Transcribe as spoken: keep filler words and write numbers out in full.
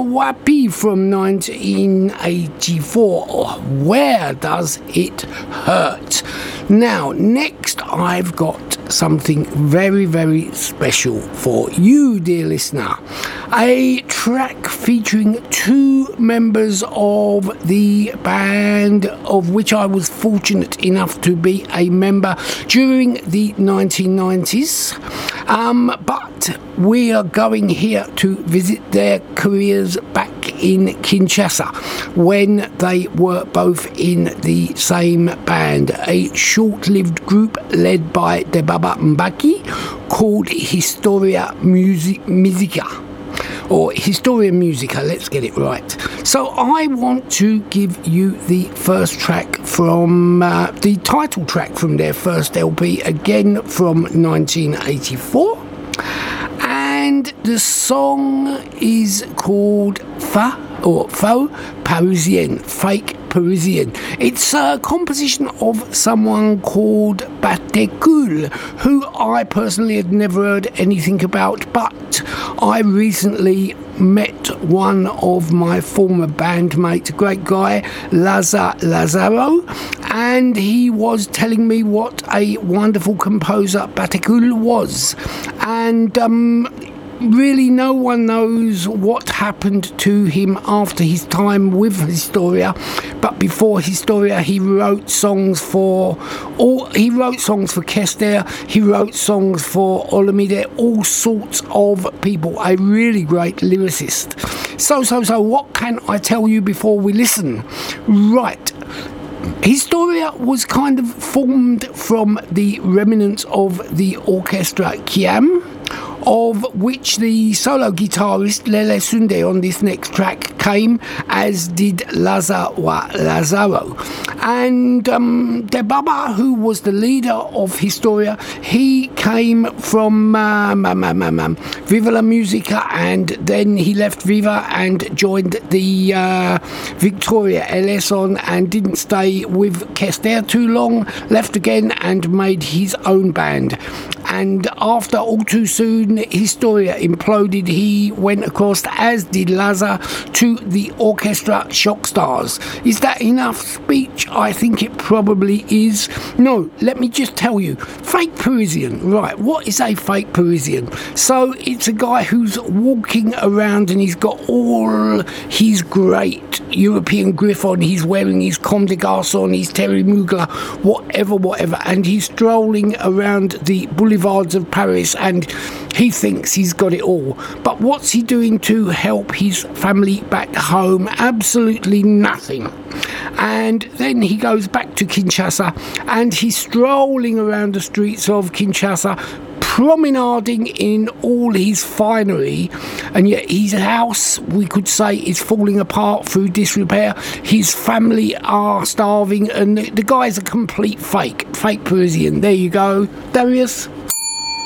Wapi from nineteen eighty-four. Where Does It Hurt? Now, next I've got something very, very special for you, dear listener. A track featuring two members of the band of which I was fortunate enough to be a member during the nineteen nineties. Um, but we are going here to visit their careers back in Kinshasa when they were both in the same band, a short-lived group led by Debaba Mbaki called Historia Music Musica. Or Historia Musica, let's get it right. So I want to give you the first track from, uh, the title track from their first L P, again from nineteen eighty-four. And the song is called Fa, or Faux Parisien, Fake Parisian. It's a composition of someone called Batekul, who I personally had never heard anything about, but I recently met one of my former bandmates, a great guy, Laza Lazaro, and he was telling me what a wonderful composer Batekul was. And um really no one knows what happened to him after his time with Historia, but before Historia he wrote songs for all he wrote songs for Kester, he wrote songs for Olamide, all sorts of people, a really great lyricist. So so so what can I tell you before we listen? Right, Historia was kind of formed from the remnants of the orchestra Kiam, of which the solo guitarist Lele Sunde on this next track came, as did Lazawa Lazaro. And um, Debaba, who was the leader of Historia, he came from um, um, um, um, Viva la Musica, and then he left Viva and joined the uh, Victoria Eleson and didn't stay with Kester too long, left again and made his own band. And after all too soon Historia imploded, he went across, as did Laza, to the orchestra Shock Stars. Is that enough speech? I think it probably is. No, let me just tell you. Fake Parisian. Right, what is a fake Parisian? So it's a guy who's walking around and he's got all his great European griff on. He's wearing his Comme des Garçons, his Terry Mugler, whatever, whatever. And he's strolling around the boulevards of Paris and he thinks he's got it all. But what's he doing to help his family back home? Absolutely nothing. And then he goes back to Kinshasa and he's strolling around the streets of Kinshasa, promenading in all his finery, and yet his house, we could say, is falling apart through disrepair. His family are starving, and the, the guy's a complete fake, fake Parisian. There you go, Darius.